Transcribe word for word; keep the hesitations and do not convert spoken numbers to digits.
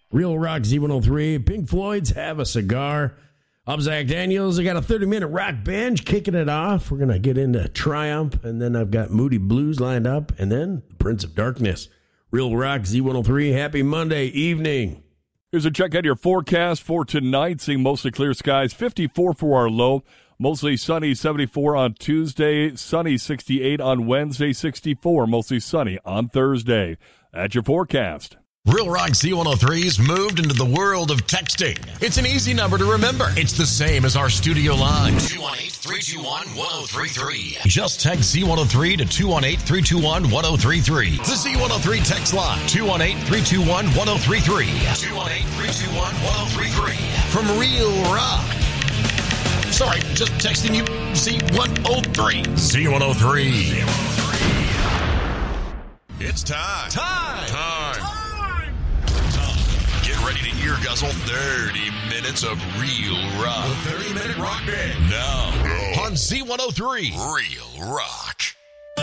Real Rock Z one oh three. Pink Floyd's Have a Cigar. I'm Zach Daniels. I got a thirty-minute rock binge kicking it off. We're going to get into Triumph, and then I've got Moody Blues lined up, and then Prince of Darkness. Real Rock Z one oh three. Happy Monday evening. Here's a check out your forecast for tonight. Seeing mostly clear skies, fifty-four for our low. Mostly sunny, seventy-four on Tuesday. Sunny, sixty-eight on Wednesday. sixty-four, mostly sunny on Thursday. That's your forecast. Real Rock Z one oh three's moved into the world of texting. It's an easy number to remember. It's the same as our studio line. two one eight, three two one, one oh three three. Just text Z one oh three to two one eight, three two one, one oh three three. The Z one oh three text line. two one eight, three two one, one oh three three. two one eight, three two one, one oh three three. From Real Rock. Sorry, just texting you Z one oh three. Z one oh three. It's time. Time. Time. Time. Get ready to ear guzzle thirty minutes of Real Rock. The thirty-minute rock band. Now, on Z one oh three. Real Rock.